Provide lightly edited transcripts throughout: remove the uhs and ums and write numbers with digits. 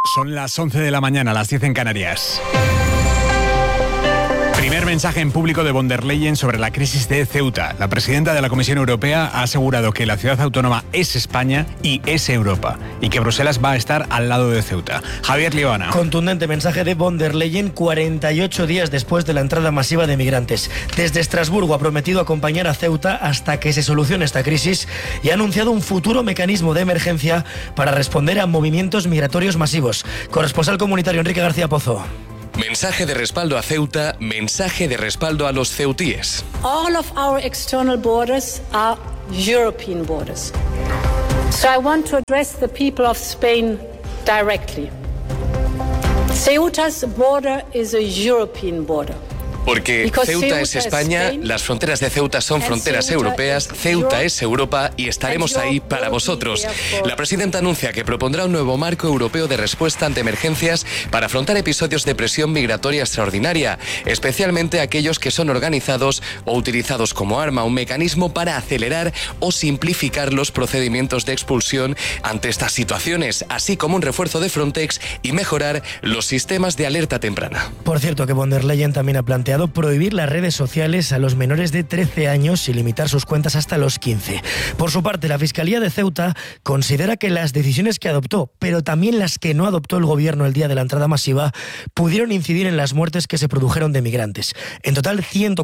Son las 11 de la mañana, las 10 en Canarias. Primer mensaje en público de von der Leyen sobre la crisis de Ceuta. La presidenta de la Comisión Europea ha asegurado que la ciudad autónoma es España y es Europa, y que Bruselas va a estar al lado de Ceuta. Javier Liobana. Contundente mensaje de von der Leyen 48 días después de la entrada masiva de migrantes. Desde Estrasburgo ha prometido acompañar a Ceuta hasta que se solucione esta crisis y ha anunciado un futuro mecanismo de emergencia para responder a movimientos migratorios masivos. Corresponsal comunitario Enrique García Pozo. Mensaje de respaldo a Ceuta, mensaje de respaldo a los ceutíes. All of our external borders are European borders. So I want to address the people of Spain directly. Ceuta's border is a European border. Porque Ceuta es España, las fronteras de Ceuta son fronteras europeas, Ceuta es Europa y estaremos ahí para vosotros. La presidenta anuncia que propondrá un nuevo marco europeo de respuesta ante emergencias para afrontar episodios de presión migratoria extraordinaria, especialmente aquellos que son organizados o utilizados como arma, un mecanismo para acelerar o simplificar los procedimientos de expulsión ante estas situaciones, así como un refuerzo de Frontex y mejorar los sistemas de alerta temprana. Por cierto, que von der Leyen también ha planteado prohibir las redes sociales a los menores de 13 años y limitar sus cuentas hasta los 15. Por su parte, la Fiscalía de Ceuta considera que las decisiones que adoptó, pero también las que no adoptó el gobierno el día de la entrada masiva, pudieron incidir en las muertes que se produjeron de migrantes. En total,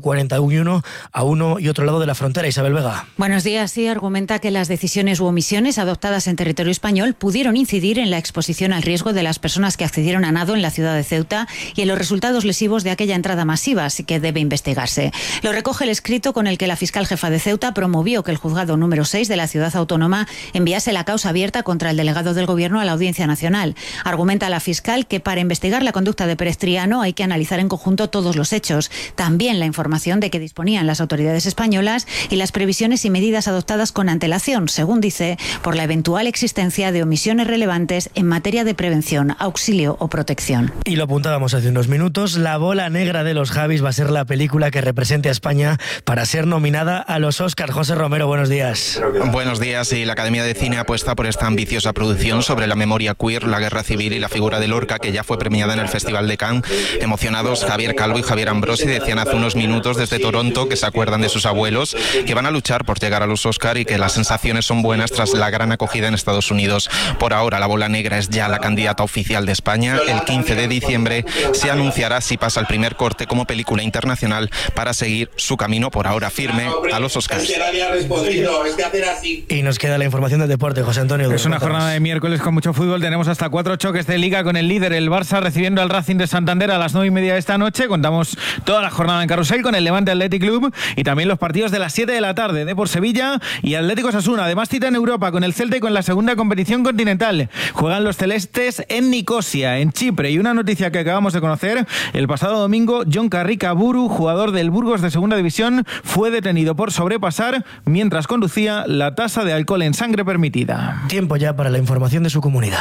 141 a uno y otro lado de la frontera. Isabel Vega. Buenos días. Sí, argumenta que las decisiones u omisiones adoptadas en territorio español pudieron incidir en la exposición al riesgo de las personas que accedieron a nado en la ciudad de Ceuta y en los resultados lesivos de aquella entrada masiva, así que debe investigarse. Lo recoge el escrito con el que la fiscal jefa de Ceuta promovió que el juzgado número 6 de la ciudad autónoma enviase la causa abierta contra el delegado del gobierno a la Audiencia Nacional. Argumenta la fiscal que para investigar la conducta de Pérez Triano hay que analizar en conjunto todos los hechos, también la información de que disponían las autoridades españolas y las previsiones y medidas adoptadas con antelación, según dice, por la eventual existencia de omisiones relevantes en materia de prevención, auxilio o protección. Y lo apuntábamos hace unos minutos, La bola negra de los Javis va a ser la película que represente a España para ser nominada a los Oscar. José Romero, buenos días. Buenos días. Y la Academia de Cine apuesta por esta ambiciosa producción sobre la memoria queer, la guerra civil y la figura de Lorca, que ya fue premiada en el Festival de Cannes. Emocionados, Javier Calvo y Javier Ambrosi decían hace unos minutos desde Toronto que se acuerdan de sus abuelos, que van a luchar por llegar a los Oscar y que las sensaciones son buenas tras la gran acogida en Estados Unidos. Por ahora, La bola negra es ya la candidata oficial de España. El 15 de diciembre se anunciará si pasa el primer corte como película internacional para seguir su camino por ahora firme a los Oscars. Y nos queda la información del deporte, José Antonio. Es una jornada de miércoles con mucho fútbol. Tenemos hasta 4 choques de Liga con el líder, el Barça, recibiendo al Racing de Santander a las 9:30 de esta noche. Contamos toda la jornada en Carrusel con el Levante Athletic Club y también los partidos de las 7 de la tarde, Depor Sevilla y Atlético Osasuna. Además, cita en Europa con el Celta y con la segunda competición continental. Juegan los celestes en Nicosia, en Chipre. Y una noticia que acabamos de conocer: el pasado domingo, John Carricaburu, jugador del Burgos de Segunda División, fue detenido por sobrepasar mientras conducía la tasa de alcohol en sangre permitida. Tiempo ya para la información de su comunidad.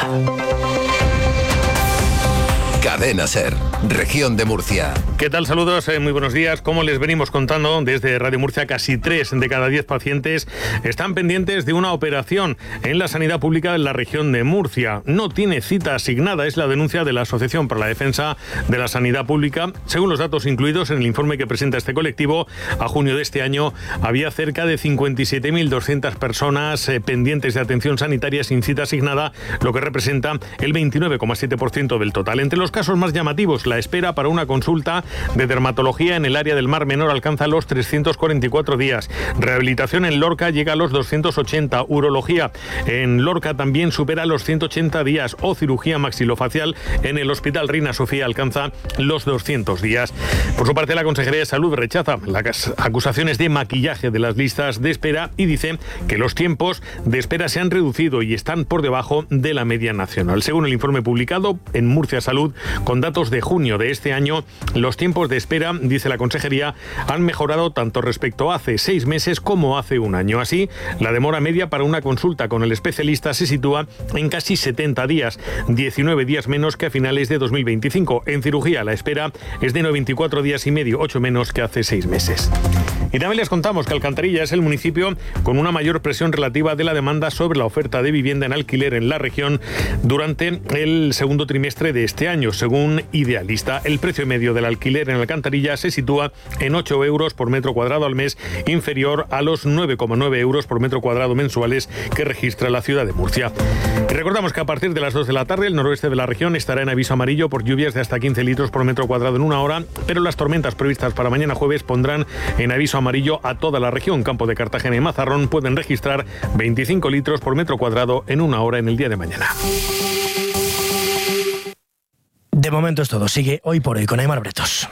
Cadena SER, región de Murcia. ¿Qué tal? Saludos, muy buenos días. Como les venimos contando desde Radio Murcia, casi 3 de cada 10 pacientes están pendientes de una operación en la sanidad pública de la región de Murcia. No tiene cita asignada, es la denuncia de la Asociación para la Defensa de la Sanidad Pública. Según los datos incluidos en el informe que presenta este colectivo, a junio de este año había cerca de 57.200 personas pendientes de atención sanitaria sin cita asignada, lo que representa el 29,7% del total. Entre los casos más llamativos, la espera para una consulta de dermatología en el área del Mar Menor alcanza los 344 días. Rehabilitación en Lorca llega a los 280. Urología en Lorca también supera los 180 días. O cirugía maxilofacial en el Hospital Reina Sofía alcanza los 200 días. Por su parte, la Consejería de Salud rechaza las acusaciones de maquillaje de las listas de espera y dice que los tiempos de espera se han reducido y están por debajo de la media nacional. Según el informe publicado en Murcia Salud, con datos de junio de este año, los tiempos de espera, dice la Consejería, han mejorado tanto respecto a hace 6 meses como hace un año. Así, la demora media para una consulta con el especialista se sitúa en casi 70 días, 19 días menos que a finales de 2025. En cirugía, la espera es de 94 días y medio, 8 menos que hace 6 meses. Y también les contamos que Alcantarilla es el municipio con una mayor presión relativa de la demanda sobre la oferta de vivienda en alquiler en la región durante el segundo trimestre de este año. Según Idealista, el precio medio del alquiler en Alcantarilla se sitúa en 8 euros por metro cuadrado al mes, inferior a los 9,9 euros por metro cuadrado mensuales que registra la ciudad de Murcia. Y recordamos que a partir de las 2 de la tarde el noroeste de la región estará en aviso amarillo por lluvias de hasta 15 litros por metro cuadrado en una hora, pero las tormentas previstas para mañana jueves pondrán en aviso amarillo a toda la región. Campo de Cartagena y Mazarrón pueden registrar 25 litros por metro cuadrado en una hora en el día de mañana. De momento es todo. Sigue Hoy por Hoy con Aimar Bretos.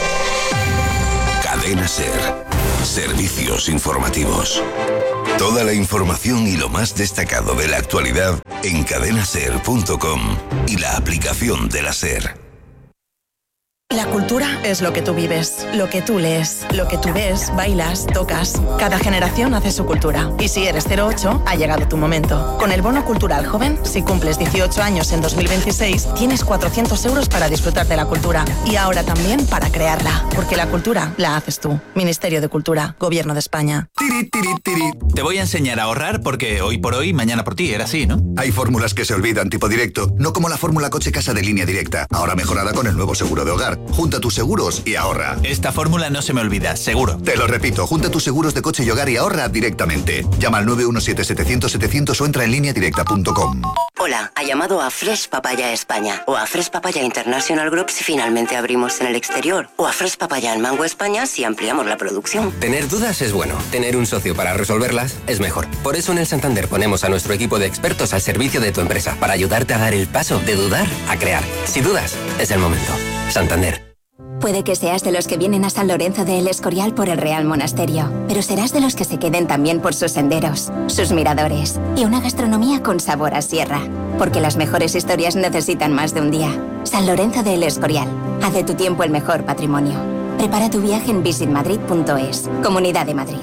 Cadena SER. Servicios informativos. Toda la información y lo más destacado de la actualidad en cadenaser.com y la aplicación de la SER. La cultura es lo que tú vives, lo que tú lees, lo que tú ves, bailas, tocas. Cada generación hace su cultura. Y si eres 08, ha llegado tu momento. Con el Bono Cultural Joven, si cumples 18 años en 2026, tienes 400 euros para disfrutar de la cultura. Y ahora también para crearla. Porque la cultura la haces tú. Ministerio de Cultura, Gobierno de España. Tiri, tiri, tiri. Te voy a enseñar a ahorrar porque hoy por hoy, mañana por ti. Era así, ¿no? Hay fórmulas que se olvidan, tipo directo. No como la fórmula coche-casa de Línea Directa. Ahora mejorada con el nuevo seguro de hogar. Junta tus seguros y ahorra. Esta fórmula no se me olvida, seguro. Te lo repito, junta tus seguros de coche y hogar y ahorra directamente. Llama al 917-700-700 o entra en lineadirecta.com. Hola, ha llamado a Fresh Papaya España o a Fresh Papaya International Group si finalmente abrimos en el exterior o a Fresh Papaya en Mango España si ampliamos la producción. Tener dudas es bueno, tener un socio para resolverlas es mejor. Por eso en el Santander ponemos a nuestro equipo de expertos al servicio de tu empresa para ayudarte a dar el paso de dudar a crear. Si dudas, es el momento. Santander. Puede que seas de los que vienen a San Lorenzo de El Escorial por el Real Monasterio, pero serás de los que se queden también por sus senderos, sus miradores y una gastronomía con sabor a sierra. Porque las mejores historias necesitan más de un día. San Lorenzo de El Escorial. Haz de tu tiempo el mejor patrimonio. Prepara tu viaje en visitmadrid.es. Comunidad de Madrid.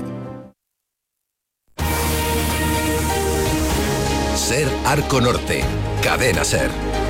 SER Arco Norte. Cadena SER.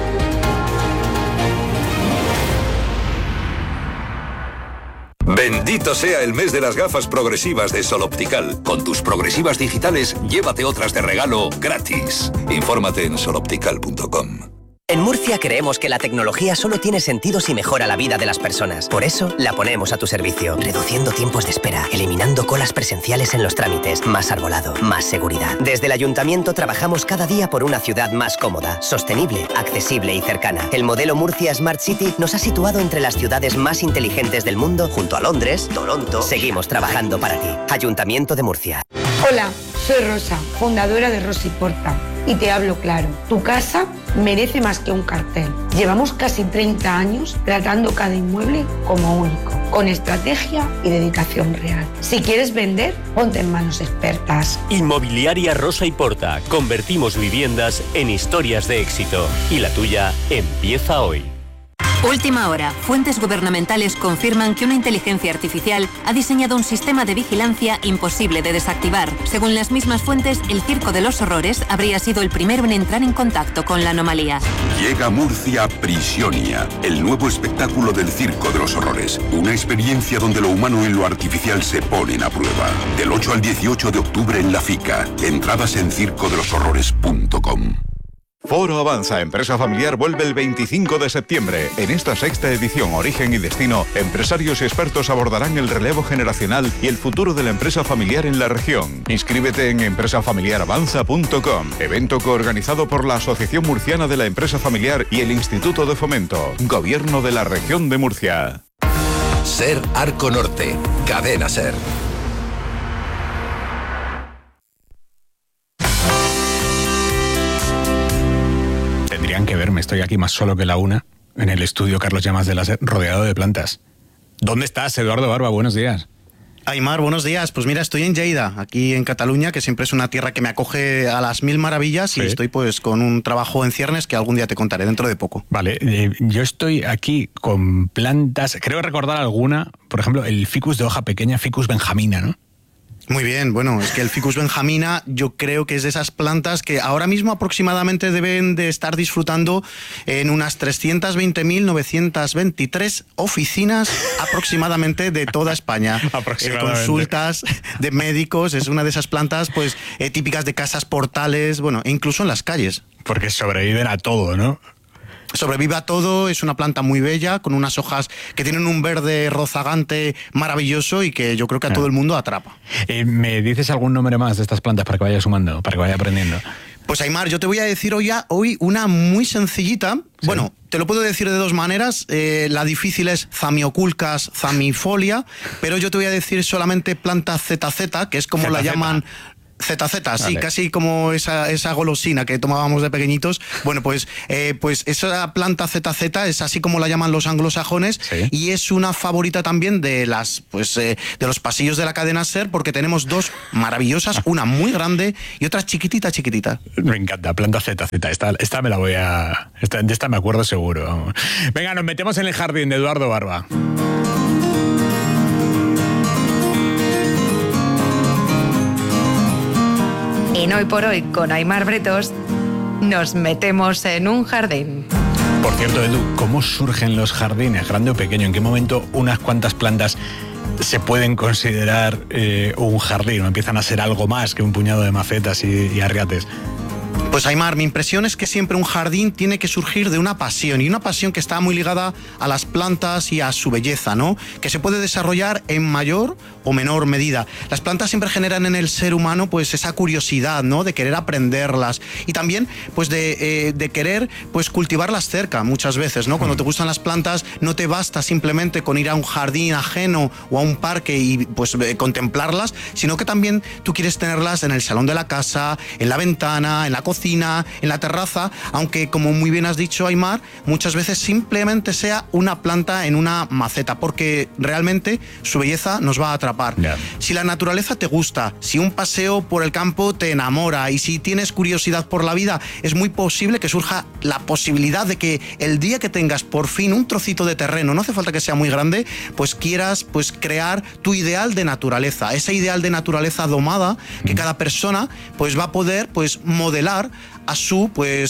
Bendito sea el mes de las gafas progresivas de Sol Optical. Con tus progresivas digitales, llévate otras de regalo gratis. Infórmate en soloptical.com. En Murcia creemos que la tecnología solo tiene sentido si mejora la vida de las personas. Por eso la ponemos a tu servicio, reduciendo tiempos de espera, eliminando colas presenciales en los trámites, más arbolado, más seguridad. Desde el Ayuntamiento trabajamos cada día por una ciudad más cómoda, sostenible, accesible y cercana. El modelo Murcia Smart City nos ha situado entre las ciudades más inteligentes del mundo, junto a Londres, Toronto. Seguimos trabajando para ti. Ayuntamiento de Murcia. Hola, soy Rosa, fundadora de Rosa y Porta. Y te hablo claro, tu casa merece más que un cartel. Llevamos casi 30 años tratando cada inmueble como único, con estrategia y dedicación real. Si quieres vender, ponte en manos expertas. Inmobiliaria Rosa y Porta. Convertimos viviendas en historias de éxito. Y la tuya empieza hoy. Última hora. Fuentes gubernamentales confirman que una inteligencia artificial ha diseñado un sistema de vigilancia imposible de desactivar. Según las mismas fuentes, el Circo de los Horrores habría sido el primero en entrar en contacto con la anomalía. Llega a Murcia Prisionia, el nuevo espectáculo del Circo de los Horrores. Una experiencia donde lo humano y lo artificial se ponen a prueba. Del 8 al 18 de octubre en La Fica. Entradas en circodeloshorrores.com. Foro Avanza Empresa Familiar vuelve el 25 de septiembre. En esta sexta edición Origen y Destino, empresarios y expertos abordarán el relevo generacional y el futuro de la empresa familiar en la región. Inscríbete en empresafamiliaravanza.com. Evento coorganizado por la Asociación Murciana de la Empresa Familiar y el Instituto de Fomento. Gobierno de la Región de Murcia. SER Arco Norte. Cadena SER. Tendrían que verme, estoy aquí más solo que la una, en el estudio Carlos Llamas de la SER, rodeado de plantas. ¿Dónde estás, Eduardo Barba? Buenos días. Aimar, buenos días. Pues mira, estoy en Lleida, aquí en Cataluña, que siempre es una tierra que me acoge a las mil maravillas, sí. Y estoy pues con un trabajo en ciernes que algún día te contaré dentro de poco. Vale, yo estoy aquí con plantas, creo recordar alguna, por ejemplo, el ficus de hoja pequeña, Ficus benjamina, ¿no? Muy bien, bueno, es que el Ficus benjamina yo creo que es de esas plantas que ahora mismo aproximadamente deben de estar disfrutando en unas 320.923 oficinas aproximadamente de toda España. Consultas de médicos, es una de esas plantas pues típicas de casas portales, bueno, e incluso en las calles. Porque sobreviven a todo, ¿no? Sobrevive a todo, es una planta muy bella, con unas hojas que tienen un verde rozagante maravilloso y que yo creo que a todo el mundo atrapa. ¿Me dices algún nombre más de estas plantas para que vaya sumando, para que vaya aprendiendo? Pues Aimar, yo te voy a decir hoy una muy sencillita. ¿Sí? Bueno, te lo puedo decir de dos maneras. La difícil es Zamioculcas zamifolia, pero yo te voy a decir solamente planta ZZ, que es como la llaman... ZZ, sí, vale. Casi como esa golosina que tomábamos de pequeñitos. Bueno, pues esa planta ZZ es así como la llaman los anglosajones, ¿sí? Y es una favorita también de de los pasillos de la cadena SER, porque tenemos dos maravillosas, una muy grande y otra chiquitita. Me encanta, planta ZZ, esta me la voy a... de esta me acuerdo seguro. Venga, nos metemos en el jardín de Eduardo Barba. En Hoy por Hoy, con Aimar Bretos, nos metemos en un jardín. Por cierto, Edu, ¿cómo surgen los jardines, grande o pequeño? ¿En qué momento unas cuantas plantas se pueden considerar un jardín o empiezan a ser algo más que un puñado de macetas y arriates? Pues Aimar, mi impresión es que siempre un jardín tiene que surgir de una pasión, y una pasión que está muy ligada a las plantas y a su belleza, ¿no? Que se puede desarrollar en mayor o menor medida. Las plantas siempre generan en el ser humano pues esa curiosidad, ¿no? De querer aprenderlas y también pues de querer pues cultivarlas cerca muchas veces, ¿no? Cuando te gustan las plantas no te basta simplemente con ir a un jardín ajeno o a un parque y pues contemplarlas, sino que también tú quieres tenerlas en el salón de la casa, en la ventana, en la cocina, en la terraza, aunque como muy bien has dicho, Aimar, muchas veces simplemente sea una planta en una maceta, porque realmente su belleza nos va a atrapar. Yeah. Si la naturaleza te gusta, si un paseo por el campo te enamora y si tienes curiosidad por la vida, es muy posible que surja la posibilidad de que el día que tengas por fin un trocito de terreno, no hace falta que sea muy grande, pues quieras pues crear tu ideal de naturaleza, ese ideal de naturaleza domada que cada persona pues va a poder pues modelar a su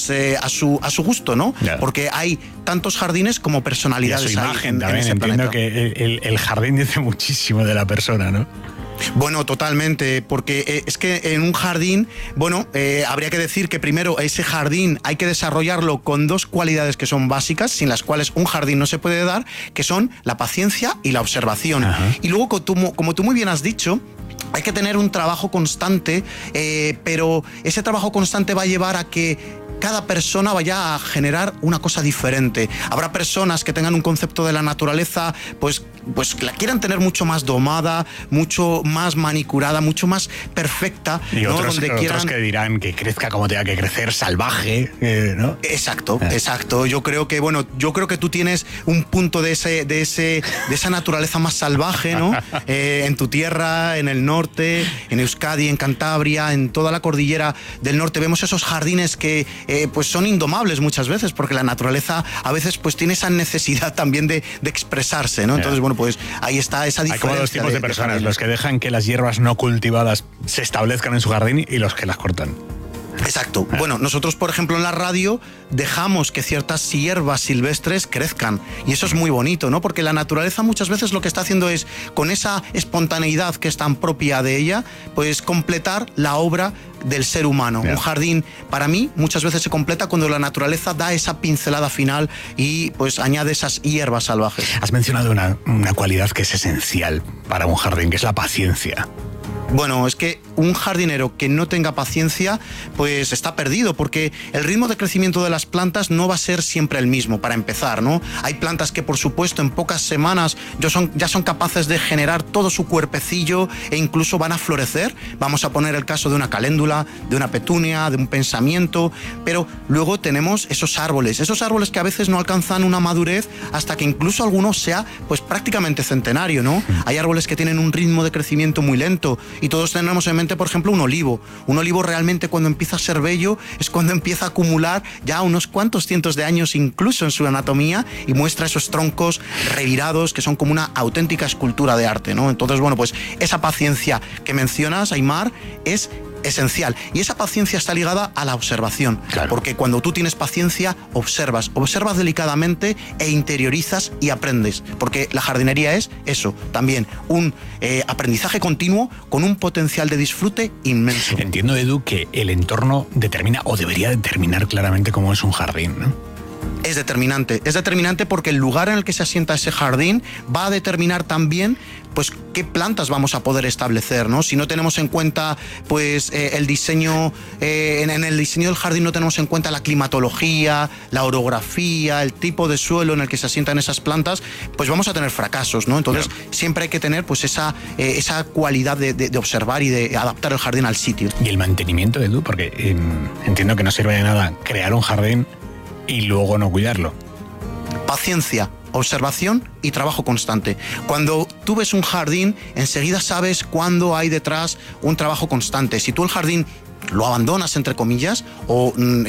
gusto, ¿no? Yeah. Porque hay tantos jardines como personalidades. Y a su imagen también, entiendo que el jardín dice muchísimo de la persona, ¿no? Bueno, totalmente, porque es que en un jardín, habría que decir que primero ese jardín hay que desarrollarlo con dos cualidades que son básicas, sin las cuales un jardín no se puede dar, que son la paciencia y la observación. Ajá. Y luego, como tú muy bien has dicho, hay que tener un trabajo constante, pero ese trabajo constante va a llevar a que cada persona vaya a generar una cosa diferente. Habrá personas que tengan un concepto de la naturaleza, pues la quieran tener mucho más domada, mucho más manicurada, mucho más perfecta. Y ¿no? otros que dirán que crezca como tenga que crecer, salvaje, ¿no? Exacto. Yo creo que tú tienes un punto de esa naturaleza más salvaje, ¿no? En tu tierra, en el norte, en Euskadi, en Cantabria, en toda la cordillera del norte vemos esos jardines que pues son indomables muchas veces, porque la naturaleza a veces pues tiene esa necesidad también de expresarse, ¿no? Entonces, pues ahí está esa diferencia. Hay como dos tipos de personas, los que dejan que las hierbas no cultivadas se establezcan en su jardín y los que las cortan. Exacto. Bueno, nosotros, por ejemplo, en la radio dejamos que ciertas hierbas silvestres crezcan y eso es muy bonito, ¿no? Porque la naturaleza muchas veces lo que está haciendo es, con esa espontaneidad que es tan propia de ella, pues completar la obra del ser humano. Yeah. Un jardín, para mí, muchas veces se completa cuando la naturaleza da esa pincelada final y pues añade esas hierbas salvajes. Has mencionado una cualidad que es esencial para un jardín, que es la paciencia. Bueno, es que un jardinero que no tenga paciencia, pues está perdido, porque el ritmo de crecimiento de las plantas no va a ser siempre el mismo, para empezar, ¿no? Hay plantas que, por supuesto, en pocas semanas ya son capaces de generar todo su cuerpecillo e incluso van a florecer. Vamos a poner el caso de una caléndula, de una petunia, de un pensamiento, pero luego tenemos esos árboles que a veces no alcanzan una madurez hasta que incluso alguno sea pues prácticamente centenario, ¿no? Hay árboles que tienen un ritmo de crecimiento muy lento y todos tenemos en mente diferente, por ejemplo, un olivo. Un olivo realmente cuando empieza a ser bello es cuando empieza a acumular ya unos cuantos cientos de años incluso en su anatomía y muestra esos troncos revirados que son como una auténtica escultura de arte, ¿no? Entonces, bueno, pues esa paciencia que mencionas, Aimar, es esencial. Y esa paciencia está ligada a la observación. Claro. Porque cuando tú tienes paciencia, observas delicadamente e interiorizas y aprendes. Porque la jardinería es eso, también un aprendizaje continuo con un potencial de disfrute inmenso. Entiendo, Edu, que el entorno determina o debería determinar claramente cómo es un jardín, ¿no? Es determinante porque el lugar en el que se asienta ese jardín va a determinar también pues qué plantas vamos a poder establecer, ¿no? Si no tenemos en cuenta pues el diseño, en el diseño del jardín no tenemos en cuenta la climatología, la orografía, el tipo de suelo en el que se asientan esas plantas, pues vamos a tener fracasos, ¿no? Entonces siempre hay que tener pues esa cualidad de observar y de adaptar el jardín al sitio. Y el mantenimiento, Edu, porque entiendo que no sirve de nada crear un jardín y luego no cuidarlo. Paciencia, observación y trabajo constante. Cuando tú ves un jardín, enseguida sabes cuándo hay detrás un trabajo constante. Si tú el jardín lo abandonas, entre comillas, o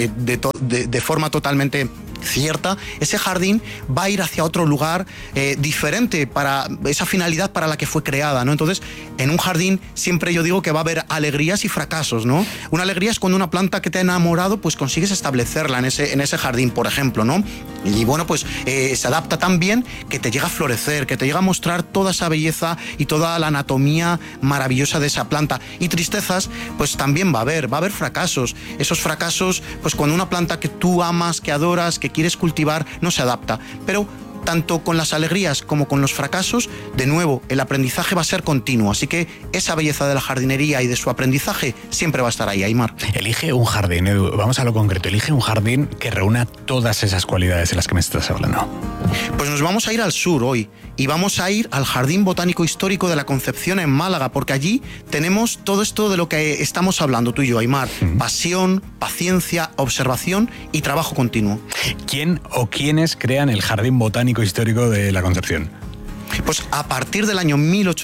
de forma totalmente cierta, ese jardín va a ir hacia otro lugar diferente para esa finalidad para la que fue creada, ¿no? Entonces, en un jardín siempre yo digo que va a haber alegrías y fracasos, ¿no? Una alegría es cuando una planta que te ha enamorado, pues consigues establecerla en ese jardín, por ejemplo, ¿no? Y bueno, pues se adapta tan bien que te llega a florecer, que te llega a mostrar toda esa belleza y toda la anatomía maravillosa de esa planta. Y tristezas, pues también va a haber fracasos. Esos fracasos, pues cuando una planta que tú amas, que adoras, que quieres cultivar, no se adapta. Pero tanto con las alegrías como con los fracasos, de nuevo, el aprendizaje va a ser continuo. Así que esa belleza de la jardinería y de su aprendizaje siempre va a estar ahí, Aimar. Elige un jardín, Edu, vamos a lo concreto. Elige un jardín que reúna todas esas cualidades de las que me estás hablando. Pues nos vamos a ir al sur hoy y vamos a ir al Jardín Botánico Histórico de la Concepción en Málaga, porque allí tenemos todo esto de lo que estamos hablando tú y yo, Aimar. Pasión, paciencia, observación y trabajo continuo. ¿Quién o quiénes crean el Jardín Botánico Histórico de la Concepción? Pues a partir del año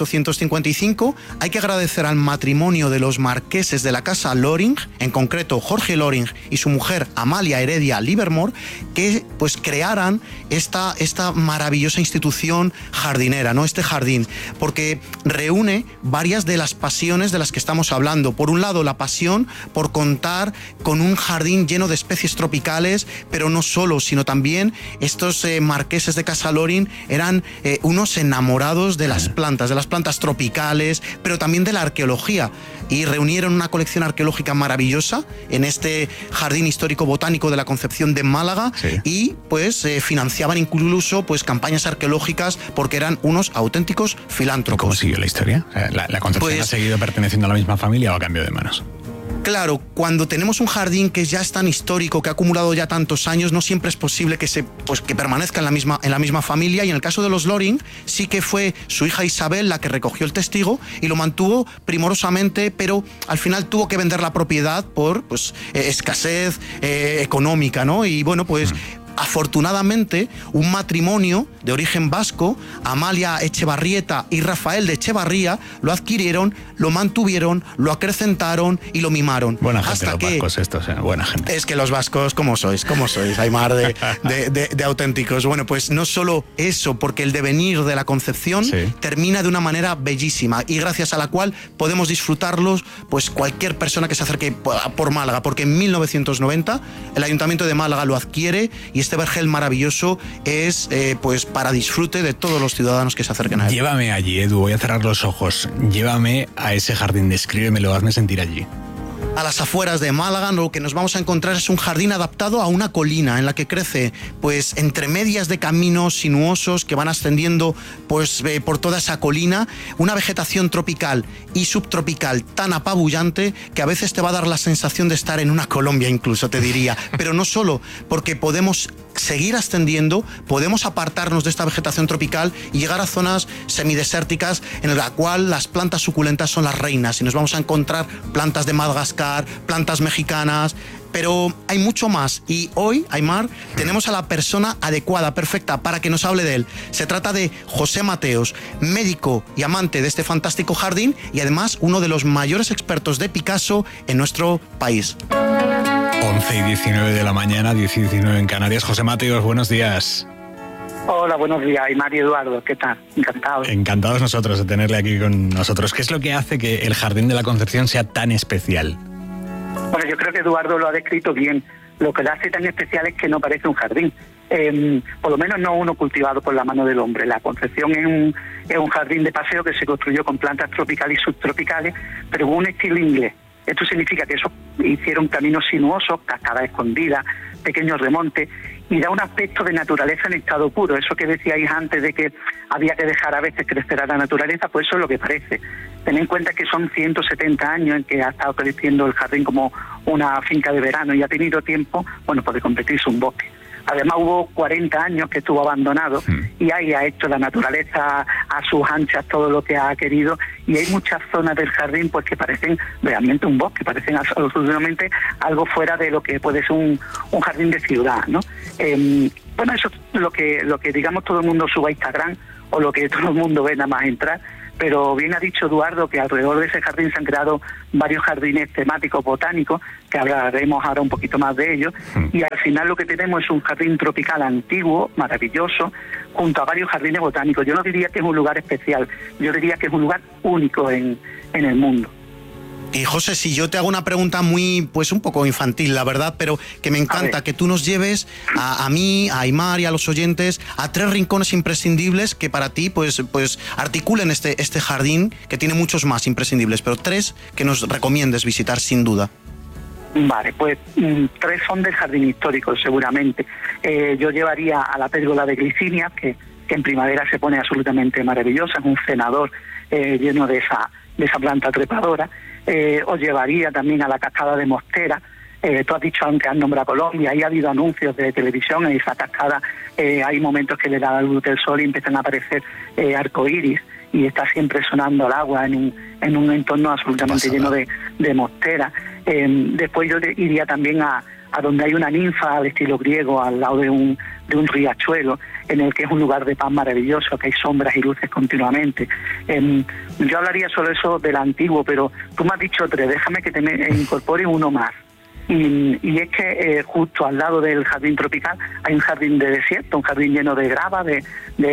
1855 hay que agradecer al matrimonio de los marqueses de la casa Loring, en concreto Jorge Loring y su mujer Amalia Heredia Livermore, que pues crearan esta maravillosa institución jardinera, ¿no? Este jardín, porque reúne varias de las pasiones de las que estamos hablando. Por un lado, la pasión por contar con un jardín lleno de especies tropicales, pero no solo, sino también estos marqueses de casa Loring eran unos enamorados de las plantas tropicales, pero también de la arqueología, y reunieron una colección arqueológica maravillosa en este Jardín Histórico Botánico de la Concepción de Málaga, y pues financiaban incluso pues campañas arqueológicas porque eran unos auténticos filántropos. ¿Cómo siguió la historia? ¿La Concepción ha seguido perteneciendo a la misma familia o a cambio de manos? Claro, cuando tenemos un jardín que ya es tan histórico, que ha acumulado ya tantos años, no siempre es posible que permanezca en la misma familia, y en el caso de los Loring sí que fue su hija Isabel la que recogió el testigo y lo mantuvo primorosamente, pero al final tuvo que vender la propiedad por escasez económica, ¿no? Y bueno, pues afortunadamente, un matrimonio de origen vasco, Amalia Echevarrieta y Rafael de Echevarría, lo adquirieron, lo mantuvieron, lo acrecentaron y lo mimaron. Buena gente los vascos estos, buena gente. Es que los vascos, ¿cómo sois, Aimar, de auténticos? Bueno, pues no solo eso, porque el devenir de la Concepción termina de una manera bellísima y gracias a la cual podemos disfrutarlos pues cualquier persona que se acerque por Málaga, porque en 1990 el Ayuntamiento de Málaga lo adquiere y este vergel maravilloso es pues para disfrute de todos los ciudadanos que se acerquen a él. Llévame allí, Edu, voy a cerrar los ojos. Llévame a ese jardín, descríbemelo, hazme sentir allí. A las afueras de Málaga lo que nos vamos a encontrar es un jardín adaptado a una colina en la que crece pues entre medias de caminos sinuosos que van ascendiendo pues por toda esa colina, una vegetación tropical y subtropical tan apabullante que a veces te va a dar la sensación de estar en una Colombia incluso, te diría, pero no solo, porque podemos seguir ascendiendo, podemos apartarnos de esta vegetación tropical y llegar a zonas semidesérticas en la cual las plantas suculentas son las reinas y nos vamos a encontrar plantas de Madagascar, plantas mexicanas, pero hay mucho más. Y hoy, Aimar, tenemos a la persona adecuada, perfecta, para que nos hable de él. Se trata de José Mateos, médico y amante de este fantástico jardín y además uno de los mayores expertos de Picasso en nuestro país. 11:19 de la mañana, 10:19 en Canarias. José Mateos, buenos días. Hola, buenos días. Y Mario Eduardo, ¿qué tal? Encantado. Encantados nosotros de tenerle aquí con nosotros. ¿Qué es lo que hace que el Jardín de la Concepción sea tan especial? Bueno, yo creo que Eduardo lo ha descrito bien. Lo que lo hace tan especial es que no parece un jardín. Por lo menos no uno cultivado por la mano del hombre. La Concepción es un jardín de paseo que se construyó con plantas tropicales y subtropicales, pero con un estilo inglés. Esto significa que eso hicieron caminos sinuosos, cascadas escondidas, pequeños remontes, y da un aspecto de naturaleza en estado puro. Eso que decíais antes de que había que dejar a veces crecer a la naturaleza, pues eso es lo que parece. Ten en cuenta que son 170 años en que ha estado creciendo el jardín como una finca de verano y ha tenido tiempo, bueno, pues de convertirse en un bosque. Además hubo 40 años que estuvo abandonado y ahí ha hecho la naturaleza a sus anchas todo lo que ha querido, y hay muchas zonas del jardín pues que parecen realmente un bosque, parecen absolutamente algo fuera de lo que puede ser un jardín de ciudad, ¿no? Bueno, eso es lo que digamos todo el mundo sube a Instagram o lo que todo el mundo ve nada más entrar. Pero bien ha dicho Eduardo que alrededor de ese jardín se han creado varios jardines temáticos botánicos, que hablaremos ahora un poquito más de ellos, y al final lo que tenemos es un jardín tropical antiguo, maravilloso, junto a varios jardines botánicos. Yo no diría que es un lugar especial, yo diría que es un lugar único en el mundo. Y José, si yo te hago una pregunta muy, pues un poco infantil, la verdad, pero que me encanta que tú nos lleves a mí, a Aimar y a los oyentes a 3 rincones imprescindibles que para ti pues articulen este jardín, que tiene muchos más imprescindibles, pero 3 que nos recomiendes visitar sin duda. Vale, pues 3 son del jardín histórico seguramente. Yo llevaría a la pérgola de Glicinias, que en primavera se pone absolutamente maravillosa, es un cenador lleno de esa planta trepadora. Os llevaría también a la cascada de Mostera. Tú has dicho aunque has nombrado Colombia, ahí ha habido anuncios de televisión, en esa cascada hay momentos que le da la luz del sol y empiezan a aparecer arcoíris, y está siempre sonando el agua en un entorno absolutamente lleno de mostera. Después yo iría también a donde hay una ninfa al estilo griego, al lado de un riachuelo, en el que es un lugar de paz maravilloso, que hay sombras y luces continuamente. Yo hablaría sobre eso del antiguo, pero tú me has dicho 3, déjame que te incorpore uno más. Y es que justo al lado del jardín tropical hay un jardín de desierto, un jardín lleno de grava, de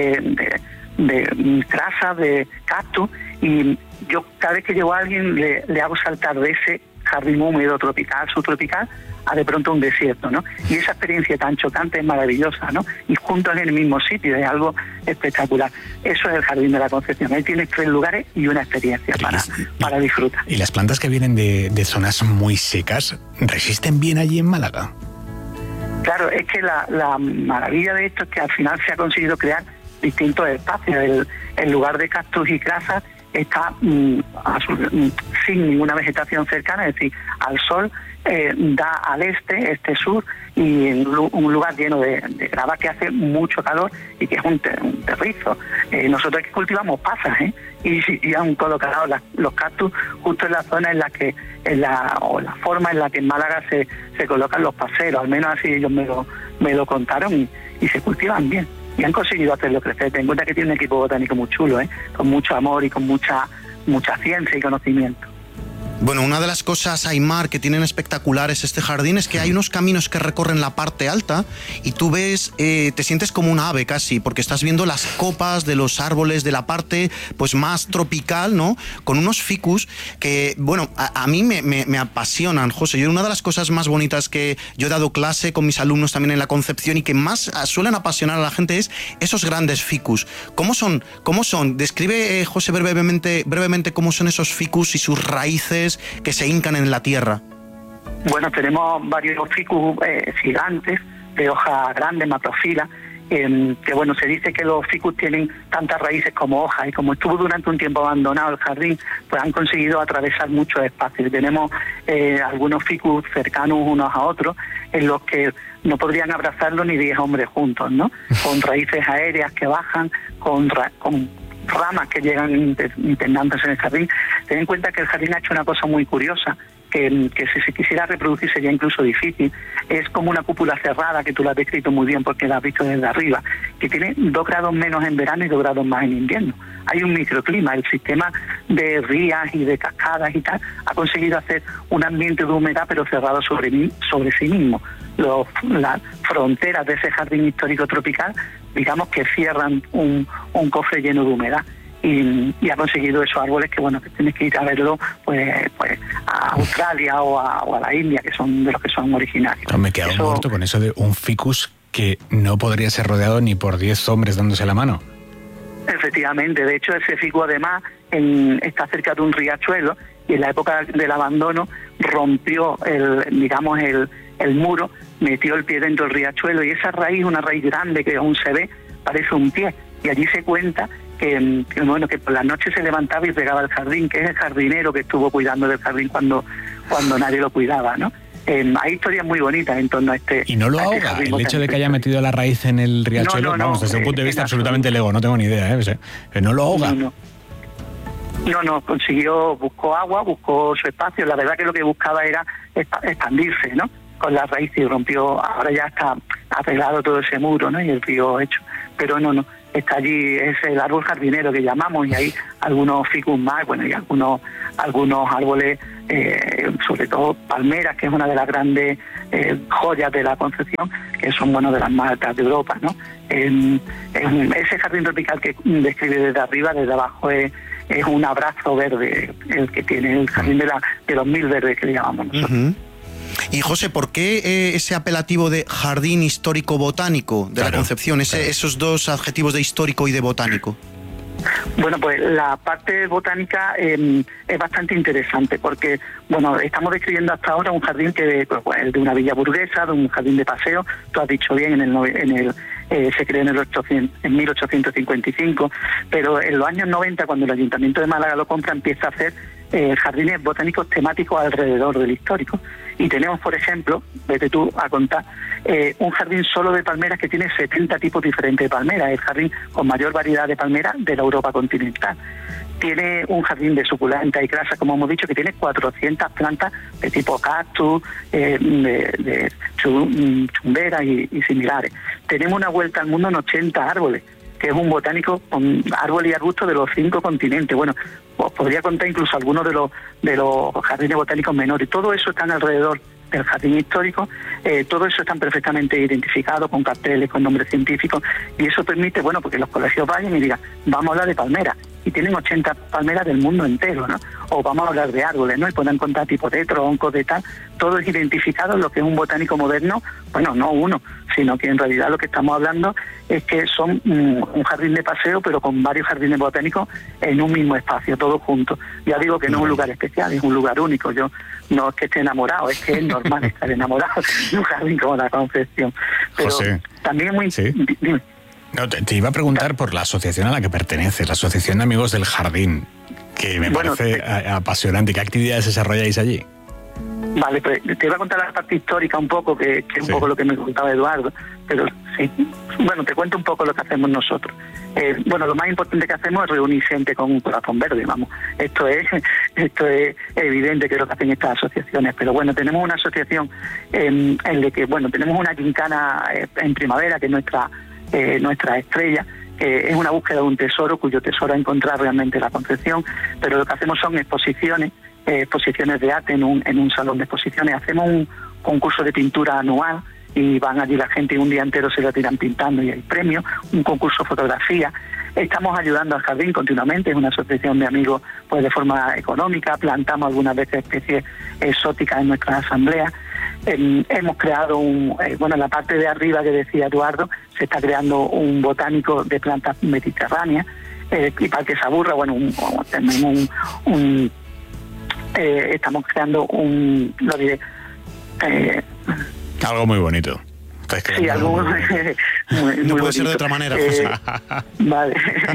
grasas, de cactus, y yo cada vez que llevo a alguien le hago saltar de ese jardín húmedo, tropical, subtropical, a de pronto un desierto, ¿no? Y esa experiencia tan chocante es maravillosa, ¿no? Y juntos en el mismo sitio, es algo espectacular. Eso es el Jardín de la Concepción. Ahí tienes 3 lugares y una experiencia para disfrutar. ¿Y las plantas que vienen de zonas muy secas resisten bien allí en Málaga? Claro, es que la maravilla de esto es que al final se ha conseguido crear distintos espacios. El lugar de cactus y grasas está sin ninguna vegetación cercana, es decir, al sol, da al este-sur, y en un lugar lleno de grava que hace mucho calor y que es un terrizo. Nosotros aquí cultivamos pasas, y han colocado los cactus justo en la zona en la que, o la forma en la que en Málaga se colocan los paseros, al menos así ellos me lo contaron, y se cultivan bien. Y han conseguido hacerlo crecer. Ten en cuenta que tiene un equipo botánico muy chulo, con mucho amor y con mucha ciencia y conocimiento. Bueno, una de las cosas, Aimar, que tienen espectaculares este jardín es que hay unos caminos que recorren la parte alta y tú ves, te sientes como un ave casi, porque estás viendo las copas de los árboles de la parte pues más tropical, ¿no? Con unos ficus que, bueno, a mí me apasionan, José. Yo, una de las cosas más bonitas que yo he dado clase con mis alumnos también en la Concepción y que más suelen apasionar a la gente es esos grandes ficus. ¿Cómo son? Describe, José, brevemente cómo son esos ficus y sus raíces que se hincan en la tierra. Bueno, tenemos varios ficus gigantes de hoja grande, macrofila, que bueno, se dice que los ficus tienen tantas raíces como hojas, y como estuvo durante un tiempo abandonado el jardín, pues han conseguido atravesar muchos espacios. Tenemos algunos ficus cercanos unos a otros, en los que no podrían abrazarlo ni 10 hombres juntos, ¿no? Con raíces aéreas que bajan, con ramas que llegan internándose en el jardín. Ten en cuenta que el jardín ha hecho una cosa muy curiosa, que si se quisiera reproducir sería incluso difícil. Es como una cúpula cerrada, que tú la has descrito muy bien porque la has visto desde arriba, que tiene 2 grados menos en verano y 2 grados más en invierno. Hay un microclima. El sistema de rías y de cascadas y tal ha conseguido hacer un ambiente de humedad pero cerrado sobre sí mismo. Las fronteras de ese jardín histórico tropical, digamos que cierran un cofre lleno de humedad. Y ha conseguido esos árboles que bueno, que tienes que ir a verlo pues a Australia o a la India, que son de los que son originarios. No, me he quedado muerto con eso de un ficus que no podría ser rodeado ni por 10 hombres dándose la mano. Efectivamente, de hecho ese ficus además está cerca de un riachuelo, y en la época del abandono rompió el muro, metió el pie dentro del riachuelo, y esa raíz, una raíz grande que aún se ve, parece un pie, y allí se cuenta que por la noche se levantaba y regaba el jardín, que es el jardinero que estuvo cuidando del jardín cuando nadie lo cuidaba, ¿no? Hay historias muy bonitas en torno a este. ¿Y no lo ahoga el hecho de que haya metido la raíz en el riachuelo? No, vamos, desde un punto de vista absolutamente lego, no tengo ni idea, ¿no lo ahoga? No, buscó agua, buscó su espacio. La verdad que lo que buscaba era expandirse, ¿no? Con la raíz, y rompió. Ahora ya está arreglado todo ese muro, ¿no? Y el río hecho. Pero no. Está allí, es el árbol jardinero que llamamos, y hay algunos ficus más, bueno, y algunos árboles, sobre todo palmeras, que es una de las grandes joyas de la Concepción, que son de las más altas de Europa, ¿no? Ese jardín tropical que describe desde arriba, desde abajo es un abrazo verde, el que tiene el jardín de los 1000 verdes, que le llamamos nosotros. Uh-huh. Y José, ¿por qué ese apelativo de jardín histórico botánico de la Concepción? Esos dos adjetivos de histórico y de botánico. Bueno, pues la parte botánica es bastante interesante, porque estamos describiendo hasta ahora un jardín que de una villa burguesa, de un jardín de paseo. Tú has dicho bien, se creó en 1855, pero en los años 90, cuando el Ayuntamiento de Málaga lo compra, empieza a hacer jardines botánicos temáticos alrededor del histórico. Y tenemos, por ejemplo, vete tú a contar, un jardín solo de palmeras que tiene 70 tipos diferentes de palmeras, el jardín con mayor variedad de palmeras de la Europa continental. Tiene un jardín de suculenta y grasa, como hemos dicho, que tiene 400 plantas de tipo cactus, de chumbera y similares. Tenemos una vuelta al mundo en 80 árboles, que es un botánico con árboles y arbustos de los 5 continentes. Bueno, os podría contar incluso algunos de los jardines botánicos menores. Todo eso está alrededor del jardín histórico, todo eso están perfectamente identificados con carteles, con nombres científicos, y eso permite, porque los colegios vayan y digan, vamos a hablar de palmeras, y tienen 80 palmeras del mundo entero, ¿no? O vamos a hablar de árboles, ¿no? Y puedan contar tipos de troncos, de tal, todo es identificado en lo que es un botánico moderno, no uno, sino que en realidad lo que estamos hablando es que son un jardín de paseo, pero con varios jardines botánicos en un mismo espacio, todos juntos. Ya digo que no es un lugar especial, es un lugar único. Yo no es que esté enamorado, es que es normal estar enamorado de un jardín como la Concepción. Pero José, también es muy... ¿sí? Dime. No, te iba a preguntar por la asociación a la que perteneces, la Asociación de Amigos del Jardín, que me parece apasionante. ¿Qué actividades desarrolláis allí? Vale, pues te iba a contar la parte histórica un poco, que es un poco lo que me contaba Eduardo, pero sí. Bueno, te cuento un poco lo que hacemos nosotros. Lo más importante que hacemos es reunir gente con un corazón verde, vamos. Esto es evidente que es lo que hacen estas asociaciones, pero tenemos una asociación en la que, tenemos una gincana en primavera, que es nuestra estrella, que es una búsqueda de un tesoro, cuyo tesoro a encontrar realmente la Concepción, pero lo que hacemos son exposiciones de arte en un salón de exposiciones. Hacemos un concurso de pintura anual y van allí la gente y un día entero se la tiran pintando y hay premios, un concurso de fotografía. Estamos ayudando al jardín continuamente, es una asociación de amigos de forma económica, plantamos algunas veces especies exóticas en nuestras asambleas. Hemos creado en la parte de arriba que decía Eduardo, se está creando un botánico de plantas mediterráneas, y para que se aburra, tenemos estamos creando algo muy bonito. Sí, No puede ser de otra manera, José. Vale.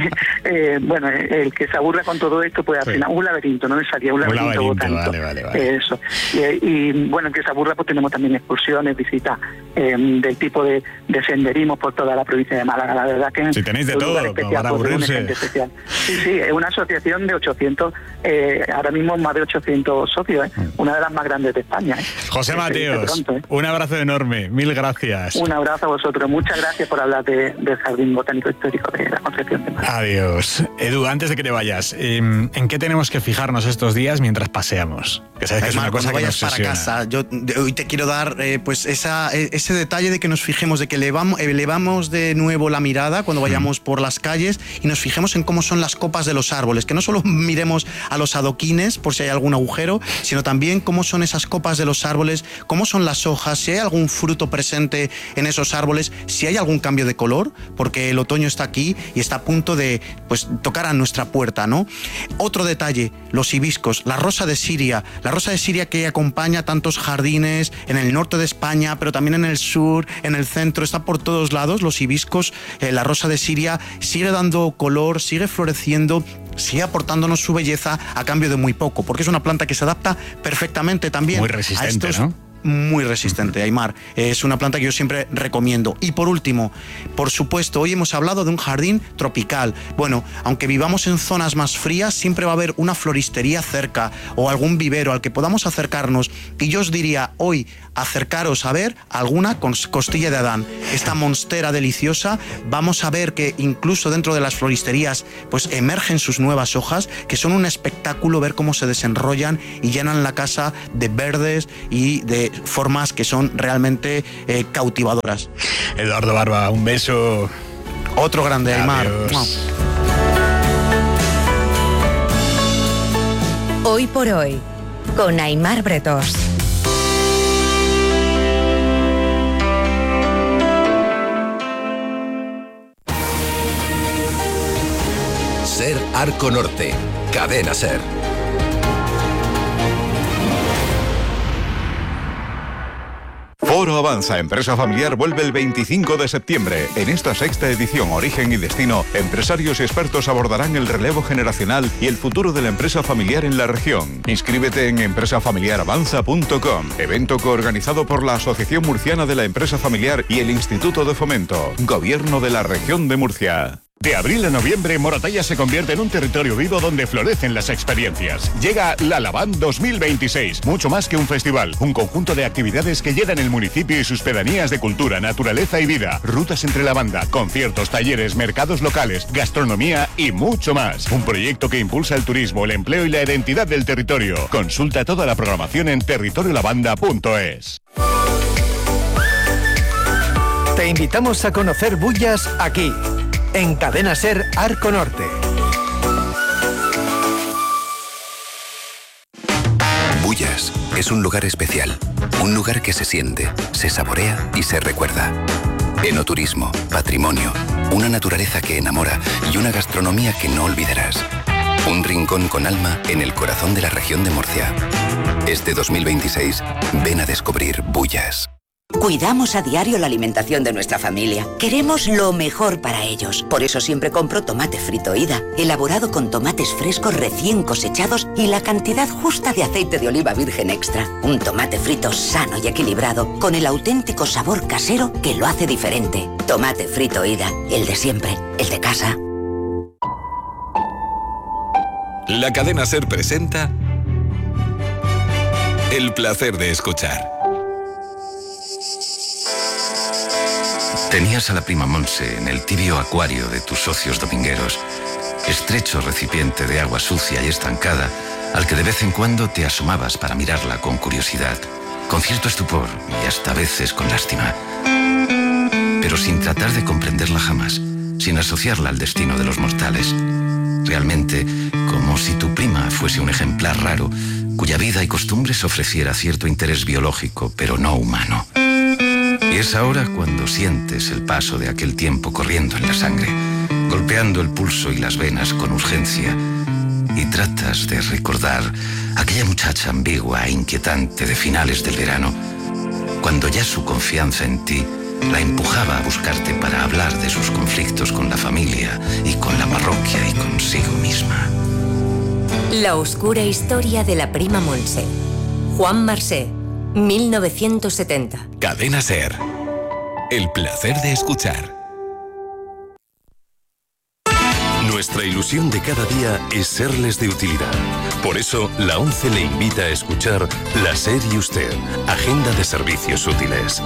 Bueno, el que se aburra con todo esto, pues al final un laberinto, no me salía un laberinto botánico. Vale. Eso. Y bueno, el que se aburra, pues tenemos también excursiones, visitas del tipo de senderismo por toda la provincia de Málaga. La verdad que si tenéis de todo, para aburrirse. Sí, es una asociación de 800, ahora mismo más de 800 socios, una de las más grandes de España. José Mateos, un abrazo enorme, mil gracias. Un abrazo a vosotros, muchas gracias por hablar del Jardín Botánico Histórico de la Concepción de Málaga. Adiós. Edu, antes de que te vayas, ¿en qué tenemos que fijarnos estos días mientras paseamos? Que sabes que es una cosa que nos obsesiona. Para casa, yo hoy te quiero dar pues ese detalle de que nos fijemos, de que elevamos de nuevo la mirada cuando vayamos por las calles y nos fijemos en cómo son las copas de los árboles, que no solo miremos a los adoquines por si hay algún agujero, sino también cómo son esas copas de los árboles, cómo son las hojas, si hay algún fruto presente en esos árboles, si hay algún cambio de color, porque el otoño está aquí y está a punto de pues tocar a nuestra puerta, ¿no? Otro detalle, los hibiscos, la rosa de Siria que acompaña tantos jardines en el norte de España, pero también en el sur, en el centro, está por todos lados, los hibiscos, la rosa de Siria sigue dando color, sigue floreciendo, sigue aportándonos su belleza a cambio de muy poco, porque es una planta que se adapta perfectamente también muy resistente, ¿no? Muy resistente, Aimar. Es una planta que yo siempre recomiendo. Y por último, por supuesto, hoy hemos hablado de un jardín tropical. Bueno, aunque vivamos en zonas más frías, siempre va a haber una floristería cerca o algún vivero al que podamos acercarnos. Y yo os diría hoy, acercaros a ver alguna costilla de Adán. Esta monstera deliciosa, vamos a ver que incluso dentro de las floristerías pues emergen sus nuevas hojas, que son un espectáculo ver cómo se desenrollan y llenan la casa de verdes y de formas que son realmente cautivadoras. Eduardo Barba, un beso. Otro grande, Aimar. Hoy por hoy, con Aimar Bretos. Ser Arco Norte, Cadena Ser. Foro Avanza, empresa familiar, vuelve el 25 de septiembre. En esta sexta edición, Origen y Destino, empresarios y expertos abordarán el relevo generacional y el futuro de la empresa familiar en la región. Inscríbete en empresafamiliaravanza.com, evento coorganizado por la Asociación Murciana de la Empresa Familiar y el Instituto de Fomento, Gobierno de la Región de Murcia. De abril a noviembre, Moratalla se convierte en un territorio vivo donde florecen las experiencias. Llega la Lavand 2026, mucho más que un festival, un conjunto de actividades que llenan el municipio y sus pedanías de cultura, naturaleza y vida, rutas entre la banda, conciertos, talleres, mercados locales, gastronomía y mucho más. Un proyecto que impulsa el turismo, el empleo y la identidad del territorio. Consulta toda la programación en territoriolavanda.es. Te invitamos a conocer Bullas aquí, en Cadena Ser Arco Norte. Bullas es un lugar especial, un lugar que se siente, se saborea y se recuerda. Enoturismo, patrimonio, una naturaleza que enamora y una gastronomía que no olvidarás. Un rincón con alma en el corazón de la región de Murcia. Este 2026, ven a descubrir Bullas. Cuidamos a diario la alimentación de nuestra familia. Queremos lo mejor para ellos. Por eso siempre compro tomate frito Ida, elaborado con tomates frescos recién cosechados y la cantidad justa de aceite de oliva virgen extra. Un tomate frito sano y equilibrado, con el auténtico sabor casero que lo hace diferente. Tomate frito Ida, el de siempre, el de casa. La cadena SER presenta El placer de escuchar. Tenías a la prima Monse en el tibio acuario de tus socios domingueros, estrecho recipiente de agua sucia y estancada, al que de vez en cuando te asomabas para mirarla con curiosidad, con cierto estupor y hasta a veces con lástima, pero sin tratar de comprenderla jamás, sin asociarla al destino de los mortales. Realmente, como si tu prima fuese un ejemplar raro, cuya vida y costumbres ofreciera cierto interés biológico, pero no humano. Y es ahora cuando sientes el paso de aquel tiempo corriendo en la sangre, golpeando el pulso y las venas con urgencia, y tratas de recordar aquella muchacha ambigua e inquietante de finales del verano, cuando ya su confianza en ti la empujaba a buscarte para hablar de sus conflictos con la familia y con la parroquia y consigo misma. La oscura historia de la prima Montse. Juan Marsé, 1970. Cadena SER. El placer de escuchar. Nuestra ilusión de cada día es serles de utilidad. Por eso, la ONCE le invita a escuchar La SER y Usted, Agenda de Servicios Útiles.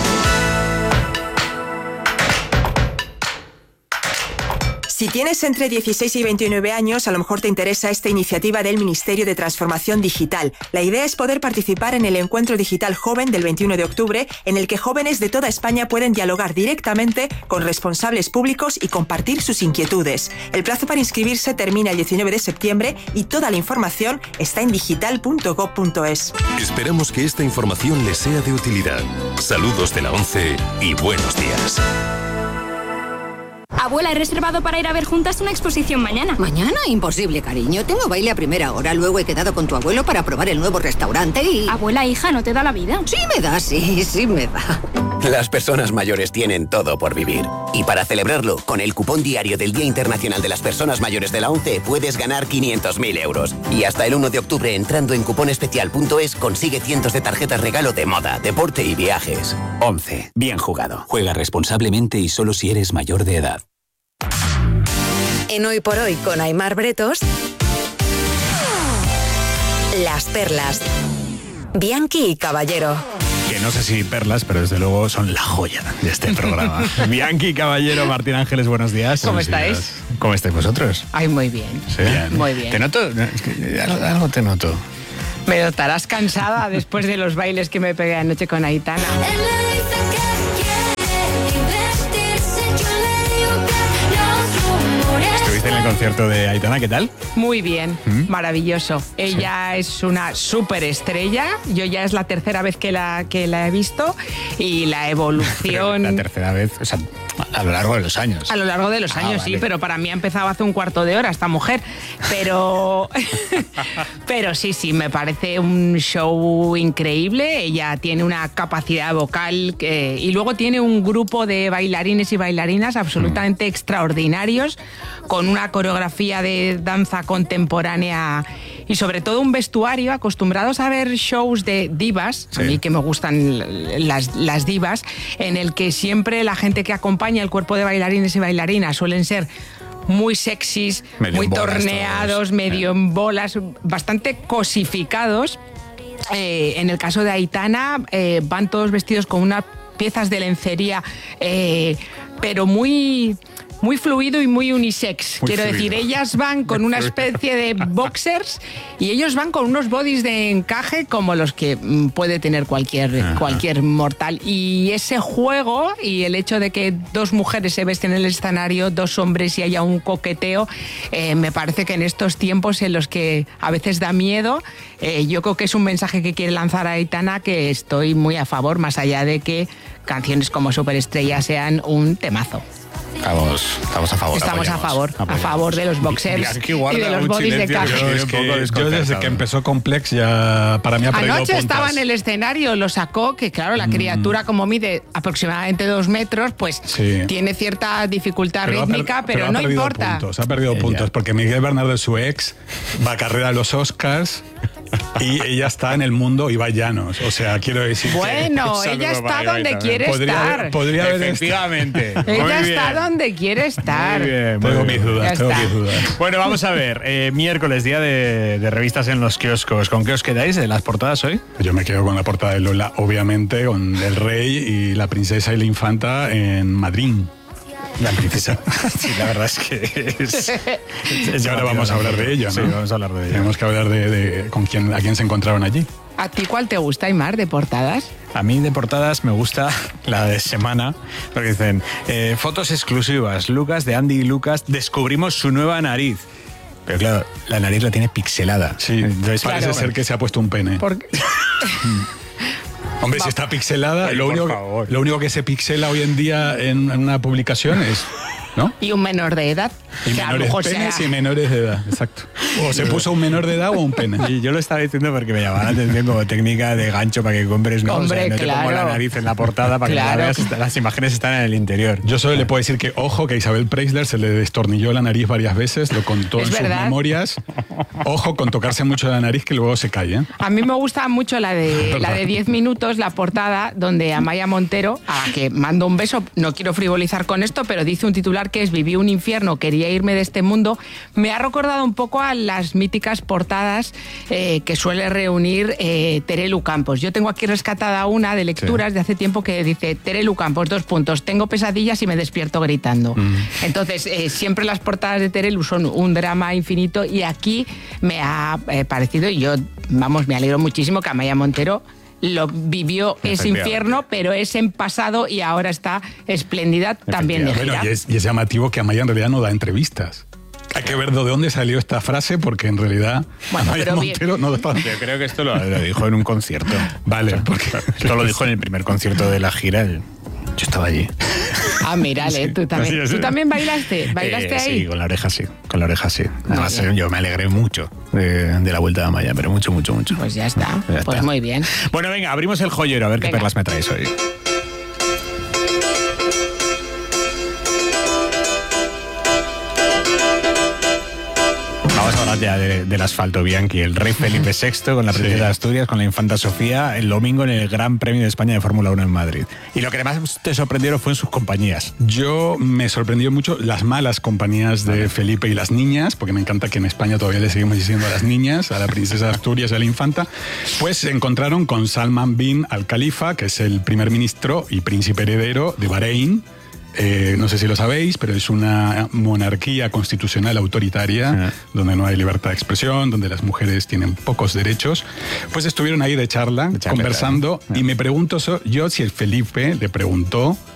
Si tienes entre 16 y 29 años, a lo mejor te interesa esta iniciativa del Ministerio de Transformación Digital. La idea es poder participar en el Encuentro Digital Joven del 21 de octubre, en el que jóvenes de toda España pueden dialogar directamente con responsables públicos y compartir sus inquietudes. El plazo para inscribirse termina el 19 de septiembre y toda la información está en digital.gov.es. Esperamos que esta información les sea de utilidad. Saludos de la ONCE y buenos días. Abuela, he reservado para ir a ver juntas una exposición mañana. ¿Mañana? Imposible, cariño. Tengo baile a primera hora. Luego he quedado con tu abuelo para probar el nuevo restaurante y... Abuela, hija, ¿no te da la vida? Sí me da, sí me da. Las personas mayores tienen todo por vivir. Y para celebrarlo, con el cupón diario del Día Internacional de las Personas Mayores de la ONCE puedes ganar 500.000 euros. Y hasta el 1 de octubre, entrando en cuponespecial.es, consigue cientos de tarjetas regalo de moda, deporte y viajes. ONCE. Bien jugado. Juega responsablemente y solo si eres mayor de edad. En Hoy por Hoy con Aimar Bretos, Las Perlas, Bianchi y Caballero. Que no sé si perlas, pero desde luego son la joya de este programa. Bianchi, Caballero, Martín Ángeles, buenos días. ¿Cómo estáis? ¿Cómo estáis vosotros? Ay, muy bien. Sí, bien. Muy bien. Te noto, es que algo te noto. Me notarás cansada después de los bailes que me pegué anoche con Aitana. Estuviste en el concierto de Aitana, ¿qué tal? Muy bien, maravilloso. Ella es una superestrella. Yo ya es la tercera vez que la he visto y la evolución... La tercera vez, o sea, a lo largo de los años. A lo largo de los años, vale. Sí, pero para mí ha empezado hace un cuarto de hora esta mujer. Pero sí, me parece un show increíble. Ella tiene una capacidad vocal y luego tiene un grupo de bailarines y bailarinas absolutamente extraordinarios, con una coreografía de danza contemporánea y sobre todo un vestuario. Acostumbrados a ver shows de divas, sí. A mí que me gustan las divas, en el que siempre la gente que acompaña el cuerpo de bailarines y bailarinas suelen ser muy sexys, medio muy torneados, todos. Medio en bolas, bastante cosificados. En el caso de Aitana, van todos vestidos con unas piezas de lencería, pero muy fluido y muy unisex. Quiero decir, ellas van con una especie de boxers y ellos van con unos bodys de encaje como los que puede tener cualquier mortal. Y ese juego y el hecho de que dos mujeres se vesten en el escenario, dos hombres y haya un coqueteo, me parece que en estos tiempos en los que a veces da miedo, yo creo que es un mensaje que quiere lanzar a Aitana, que estoy muy a favor, más allá de que canciones como Superestrella sean un temazo. Estamos a favor. Estamos a favor de los boxers y de los bodys de caja. Yo desde que empezó Complex ya para mí ha perdido Anoche puntas. estaba en el escenario, lo sacó, que claro, la criatura como mide aproximadamente 2 metros, pues sí. Tiene cierta dificultad rítmica, pero no importa. Ha perdido puntos, porque Miguel Bernardo, su ex, va a carrera a los Oscars y ella está en el mundo y va llanos. O sea, quiero decir. Bueno, ella está donde quiere estar. Podría haber efectivamente. Ella está donde quiere estar. Muy bien, tengo mis dudas. Bueno, vamos a ver. Miércoles, día de revistas en los kioscos. ¿Con qué os quedáis de las portadas hoy? Yo me quedo con la portada de Lola, obviamente, con el rey y la princesa y la infanta en Madrid. La princesa. Sí, la verdad es que y ahora vamos a hablar de ello, ¿no? Sí, vamos a hablar de ello. Tenemos que hablar de a quién se encontraron allí. ¿A ti cuál te gusta, Aimar, de portadas? A mí de portadas me gusta la de semana, porque dicen, fotos exclusivas, Lucas, de Andy y Lucas, descubrimos su nueva nariz. Pero claro, la nariz la tiene pixelada. Sí, entonces parece ser que se ha puesto un pene. Hombre, si está pixelada, lo único que se pixela hoy en día en una publicación es ¿no? Y un menor de edad. Y que a lo menores mejor penes sea- y menores de edad, exacto. O se puso un menor de edad o un pene. Y yo lo estaba diciendo porque me llamaba la atención como técnica de gancho para que compres, ¿no? Hombre, o sea, no te pongo la claro. nariz en la portada para Claro. que la veas, las imágenes están en el interior. Yo solo le puedo decir que, ojo, que a Isabel Preisler se le destornilló la nariz varias veces, lo contó Es en sus verdad. memorias. Ojo con tocarse mucho la nariz que luego se cae, ¿eh? A mí me gusta mucho la de 10 minutos, la portada, donde Amaya Montero, a la que mando un beso, no quiero frivolizar con esto, pero dice un titular que es "Viví un infierno, quería irme de este mundo". Me ha recordado un poco a las míticas portadas que suele reunir Terelu Campos. Yo tengo aquí rescatada una de lecturas de hace tiempo que dice: Terelu Campos, 2 puntos, tengo pesadillas y me despierto gritando. Entonces, siempre las portadas de Terelu son un drama infinito y aquí me ha parecido, y yo, vamos, me alegro muchísimo que Amaya Montero lo vivió ese Efectivamente. infierno, pero es en pasado y ahora está espléndida también de gira. Bueno, y es llamativo que Amaya en realidad no da entrevistas. Hay que ver de dónde salió esta frase, porque en realidad Bueno, Amaya pero bien. Montero no da. Yo creo que esto lo dijo en un concierto. Vale, porque esto lo dijo en el primer concierto de la gira. Yo estaba allí. Ah, mírale, tú también. Sí. ¿Tú también bailaste? ¿Bailaste ahí? Sí, con la oreja sí. Con la oreja sí. Además, yo me alegré mucho de la vuelta de Amaya, pero mucho, mucho, mucho. Pues ya está. Ya Pues está. muy bien. Bueno, venga, abrimos el joyero a ver qué Venga. perlas me traes hoy. Vamos a hablar ya del asfalto, Bianchi. El rey Felipe VI con la princesa de Asturias, con la infanta Sofía, el domingo en el Gran Premio de España de Fórmula 1 en Madrid. Y lo que más te sorprendieron fue en sus compañías. Yo me sorprendió mucho las malas compañías de Felipe y las niñas, porque me encanta que en España todavía le seguimos diciendo a las niñas, a la princesa de Asturias y a la infanta. Pues se encontraron con Salman bin Al Khalifa, que es el primer ministro y príncipe heredero de Bahrein. No sé si lo sabéis, pero es una monarquía constitucional autoritaria, donde no hay libertad de expresión, donde las mujeres tienen pocos derechos. Pues estuvieron ahí de charla, conversando, y me pregunto yo si el Felipe le preguntó